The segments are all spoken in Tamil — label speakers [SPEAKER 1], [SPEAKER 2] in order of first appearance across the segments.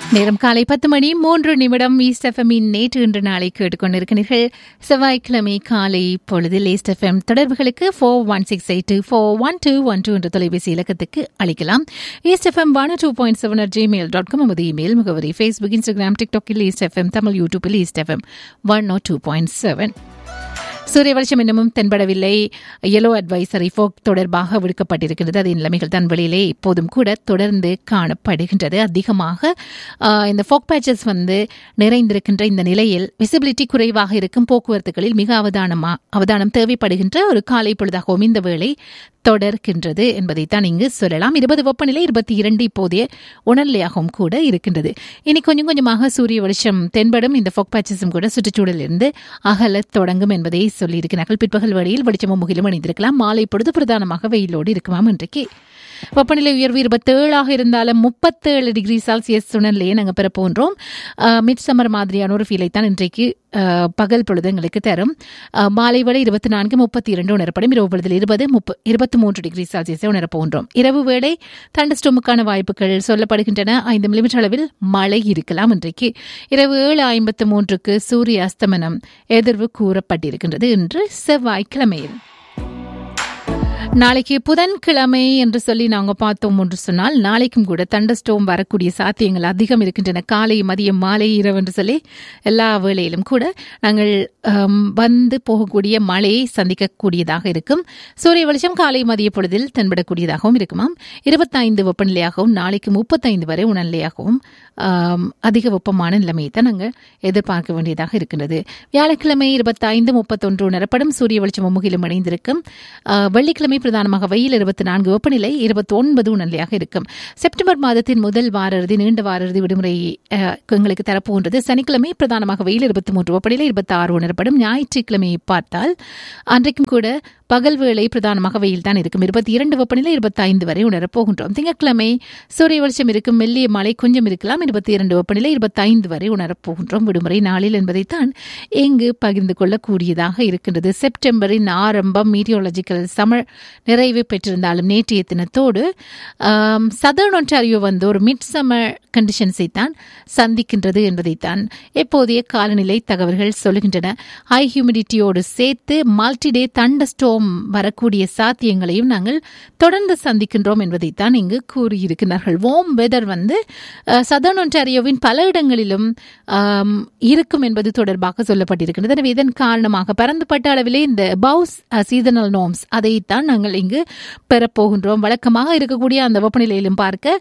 [SPEAKER 1] நேரம் காலை 10:03 ஈஸ்ட் எஃப்எம்மின் நேற்று இன்று நாளை கேட்டுக்கொண்டிருக்கிறீர்கள். செவ்வாய்க்கிழமை காலை பொழுதில் ஈஸ்ட் எஃப்எம் தொடர்புகளுக்கு 4168411212 என்ற தொலைபேசி இலக்கத்துக்கு அளிக்கலாம். ஈஸ்ட் எஃப்எம் 102.7 நமது இமெயில் முகவரி. Facebook, Instagram, டிக்டாக்கில் east FM Tamil, யூடியூபில் ஈஸ்ட் எஃப்எம் 102.7. சூரிய வெளிச்சம் இன்னமும் தென்படவில்லை. எல்லோ அட்வைசரி ஃபோக் தொடர்பாக விடுக்கப்பட்டிருக்கிறது. அதன் நிலைமைகள் தான் வெளியிலே இப்போதும் கூட தொடர்ந்து காணப்படுகின்றது. அதிகமாக இந்த ஃபோக் பேச்சஸ் நிறைந்திருக்கின்ற இந்த நிலையில் விசிபிலிட்டி குறைவாக இருக்கும் போக்குவரத்துகளில் மிக அவதானம் தேவைப்படுகின்ற ஒரு காலை பொழுதாகவும் இந்த வேளை தொடர்கின்றது என்பதைத்தான் இங்கு சொல்லலாம். 20 வெப்பநிலை 22 இப்போதைய உணர்நிலையாகவும் கூட இருக்கின்றது. இனி கொஞ்சம் கொஞ்சமாக சூரிய வெளிச்சம் தென்படும். இந்த ஃபோக் பேச்சஸும் கூட சுற்றுச்சூழலிருந்து அகல தொடங்கும் என்பதை சொல்லியிருக்கிறார்கள். பிற்பகல் வேளையில் வெளிச்சமும் முகிலும் அணிந்திருக்கலாம். மாலை பொழுது பிரதானமாக வெயிலோடு இருக்குமாம். இன்றைக்கு வெப்பநிலை உயர்வு 27 இருந்தாலும் 37 டிகிரி செல்சியஸ் உணர்நிலையை நாங்கள் பெற போன்றோம். மிட் சம்மர் மாதிரியான ஒரு ஃபீலை தான் இன்றைக்கு பகல் பொழுது எங்களுக்கு தரும். மாலை வேளை 24, 32 உணரப்படும். இரவு பொழுதில் 23 டிகிரி செல்சியஸை உணர போன்றோம். இரவு வேளை தண்டஸ்டோமுக்கான வாய்ப்புகள் சொல்லப்படுகின்றன. 5 மில்லிமீட்டர் அளவில் மழை இருக்கலாம். இன்றைக்கு இரவு 7:53 சூரிய அஸ்தமனம் எதிர்வு கூறப்பட்டிருக்கின்றது. இன்று செவ்வாய்க்கிழமையில். நாளைக்கு புதன்கிழமை என்று சொல்லி நாங்கள் பார்த்தோம் என்று சொன்னால் நாளைக்கும் கூட தண்டஸ்டோம் வரக்கூடிய சாத்தியங்கள் அதிகம் இருக்கின்றன. காலை, மதியம், மாலை, இரவு என்று சொல்லி எல்லா வேளையிலும் கூட நாங்கள் வந்து போகக்கூடிய மழையை சந்திக்கக்கூடியதாக இருக்கும். சூரிய வெளிச்சம் காலை மதிய பொழுதில் தென்படக்கூடியதாகவும் இருக்குமாம். 25 வெப்பநிலையாகவும் நாளைக்கு 35 வரை உணர்நிலையாகவும் அதிக வெப்பமான நிலைமையை தான் நாங்கள் எதிர்பார்க்க வேண்டியதாக இருக்கின்றது. வியாழக்கிழமை 25, 31 உணரப்படும். சூரிய வெளிச்சம் முகிலும் இணைந்திருக்கும். வெள்ளிக்கிழமை பிரதானமாக வெயில் 24, வெப்பநிலை 29 உணர்நிலையாக இருக்கும். செப்டம்பர் மாதத்தின் முதல் வார இறுதி நீண்ட வார இறுதி விடுமுறை எங்களுக்கு தரப்போன்றது. சனிக்கிழமை பிரதானமாக வெயில் 23, வெப்பநிலை 26 உணரப்படும். ஞாயிற்றுக்கிழமையை பார்த்தால் அன்றைக்கும் கூட பகல் வேளை பிரதானமாக வெயில் தான் இருக்கும். 22 வெப்பநிலை 25 வரை உணரப்போகின்றோம். திங்கட்கிழமை சூரிய வெளிச்சம் இருக்கும். மெல்லிய மழை கொஞ்சம் இருக்கலாம். 22 வெப்பநிலை 25 வரை உணரப்போகின்றோம். விடுமுறை நாளில் என்பதைத்தான் இங்கு பகிர்ந்து கொள்ளக்கூடியதாக இருக்கின்றது. செப்டம்பரின் ஆரம்பம் மீட்டியோலஜிக்கல் சம்மர் நிறைவு பெற்றிருந்தாலும் நேற்றைய தினத்தோடு சதர்ன் ஒன்டாரியோ ஒரு மிட் சம்மர் கண்டிஷன்ஸை தான் சந்திக்கின்றது என்பதைத்தான் எப்போதைய காலநிலை தகவல்கள் சொல்லுகின்றன. ஹை ஹியூமிடிட்டியோடு சேர்த்து மல்டிடே தண்டஸ்டோம் வரக்கூடிய சாத்தியங்களையும் நாங்கள் தொடர்ந்து சந்திக்கின்றோம் என்பதைத்தான் இங்கு கூறியிருக்கிறார்கள். வார்ம் வெதர் சதர்ன் ஒன்டாரியோவின் பல இடங்களிலும் இருக்கும் என்பது தொடர்பாக சொல்லப்பட்டிருக்கிறது. எனவே இதன் காரணமாக பரந்துபட்ட அளவிலே இந்த பவுஸ் சீசனல் நோம்ஸ் அதைத்தான் நாங்கள் இங்கு பெறப்போகின்றோம். வழக்கமாக இருக்கக்கூடிய அந்த வெப்பநிலையிலும் பார்க்க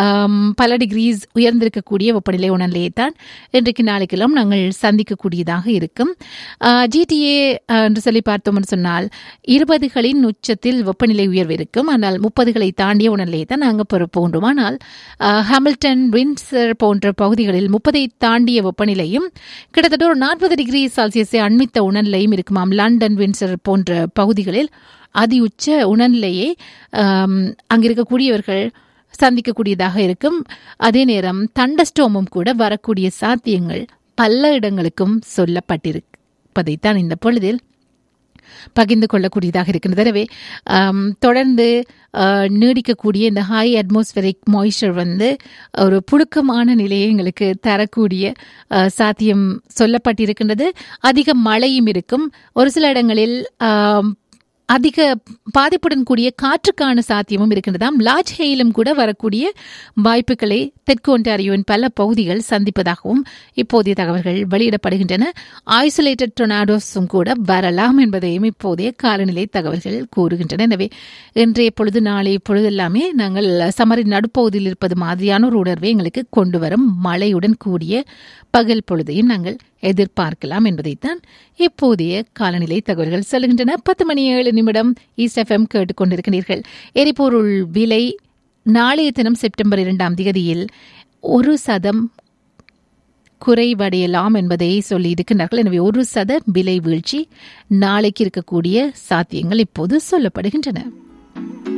[SPEAKER 1] பல டிகிரீஸ் உயர்ந்திருக்கக்கூடிய வெப்பநிலை உணர்நிலையை தான் இன்றைக்கு நாளைக்கெல்லாம் நாங்கள் சந்திக்கக்கூடியதாக இருக்கும். ஜிடிஏ என்று சொல்லி பார்த்தோம்னு சொன்னால் 20களின் உச்சத்தில் வெப்பநிலை உயர்வு இருக்கும். ஆனால் 30களை தாண்டிய உணர்நிலையை தான் நாங்கள் பெறப்போன்றோம். ஆனால் ஹாமில்டன், வின்சர் போன்ற பகுதிகளில் 30ஐ தாண்டிய வெப்பநிலையும் கிட்டத்தட்ட ஒரு 40 டிகிரி செல்சியஸை அண்மித்த உணர்நிலையும் இருக்குமாம். லண்டன், வின்சர் போன்ற பகுதிகளில் அதி உச்ச உணர்நிலையை அங்கிருக்கக்கூடியவர்கள் சந்திக்கக்கூடியதாக இருக்கும். அதே நேரம் தண்டஸ்டோமும் கூட வரக்கூடிய சாத்தியங்கள் பல இடங்களுக்கும் சொல்லப்பட்டிருப்பதைத்தான் இந்த பொழுதில் பகிர்ந்து கொள்ளக்கூடியதாக இருக்கின்றது. எனவே தொடர்ந்து நீடிக்கக்கூடிய இந்த ஹை அட்மாஸ்பரிக் மாய்ஸ்சர் ஒரு புழுக்கமான நிலையை எங்களுக்கு தரக்கூடிய சாத்தியம் சொல்லப்பட்டிருக்கின்றது. அதிக மழையும் இருக்கும். ஒரு சில இடங்களில் அதிக பாதிப்புடன் கூடிய காற்றுக்கான சாத்தியமும் இருக்கின்றதாம். லார்ஜ் ஹெயிலும் கூட வரக்கூடிய வாய்ப்புகளை தெற்கு ஒன்டாரியோவின் பல பகுதிகள் சந்திப்பதாகவும் இப்போதைய தகவல்கள் வெளியிடப்படுகின்றன. ஐசோலேட்டட் டொர்னாடோஸும் கூட வரலாம் என்பதையும் இப்போதைய காலநிலை தகவல்கள் கூறுகின்றன. எனவே இன்றைய பொழுது நாளைய பொழுது எல்லாமே நாங்கள் சமரின் நடுப்பகுதியில் இருப்பது மாதிரியான ஒரு உணர்வை எங்களுக்கு கொண்டு வரும். மழையுடன் கூடிய பகல் பொழுதையும் நாங்கள் எதிர்பார்க்கலாம் என்பதைத்தான் இப்போதைய காலநிலை தகவல்கள் சொல்லுகின்றன. 10:07 ஈஸ்ட் எஃப்எம் கேட்டுக்கொண்டிருக்கிறீர்கள். எரிபொருள் விலை நாளைய தினம் செப்டம்பர் 2ஆம் தேதியில் 1% குறைவடையலாம் என்பதை சொல்லி இருக்கிறார்கள். எனவே 1% விலை வீழ்ச்சி நாளைக்கு இருக்கக்கூடிய சாத்தியங்கள் இப்போது சொல்லப்படுகின்றன.